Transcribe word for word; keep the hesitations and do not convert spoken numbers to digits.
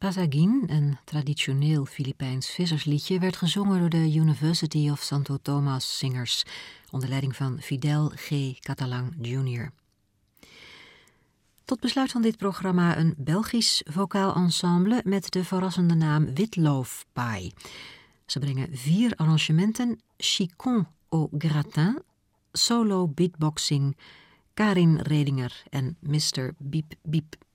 Pasagin, een traditioneel Filipijns vissersliedje, werd gezongen door de University of Santo Tomas Singers onder leiding van Fidel G. Catalan junior Tot besluit van dit programma een Belgisch vocaal ensemble met de verrassende naam Witloofpaai. Ze brengen vier arrangementen: Chicon au gratin, solo beatboxing, Karin Redinger en mister Biep Biep.